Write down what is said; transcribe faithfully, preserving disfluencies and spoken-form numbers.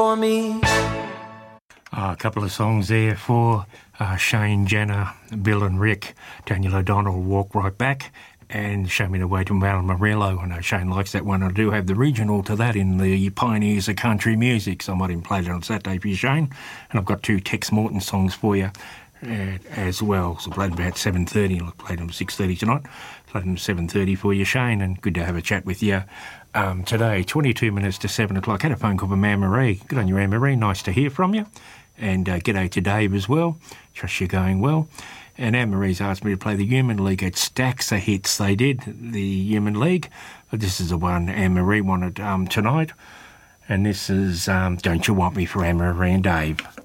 For me. Uh, a couple of songs there for uh, Shane, Jenna, Bill and Rick. Daniel O'Donnell, Walk Right Back, and Show Me the Way to Amarillo. I know Shane likes that one. I do have the regional to that in the Pioneers of Country Music, so I might even play it on Saturday for you, Shane. And I've got two Tex Morton songs for you uh, as well. So I played them about seven thirty. I played them at six thirty tonight. Played them at seven thirty for you, Shane, and good to have a chat with you. Um, today, twenty-two minutes to seven o'clock. Had a phone call from Anne-Marie. Good on you, Anne-Marie. Nice to hear from you. And uh, g'day to Dave as well. Trust you're going well. And Anne-Marie's asked me to play the Human League. It stacks of hits they did, the Human League. But this is the one Anne-Marie wanted um, tonight. And this is um, Don't You Want Me for Anne-Marie and Dave.